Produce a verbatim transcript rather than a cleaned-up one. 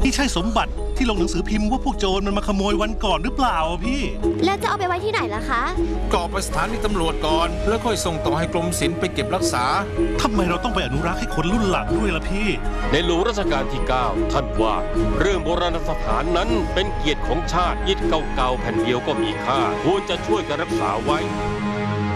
นี่ใช่สมบัติที่ลงหนังสือพิมพ์ว่าพวกโจรมันมาขโมยวันก่อนหรือเปล่าพี่แล้วจะเอาไปไว้ที่ไหนล่ะคะก็เอาไปสถานีตำรวจก่อนแล้วค่อยส่งต่อให้กรมศิลป์ไปเก็บรักษาทำไมเราต้องไปอนุรักษ์ให้คนรุ่นหลังด้วยล่ะพี่ในหลวงรัชกาลที่เก้าท่านว่าเรื่องโบราณสถานนั้นเป็นเกียรติของชาติอิฐเก่าๆแผ่นเดียวก็มีค่าควรจะช่วยกันรักษาไว้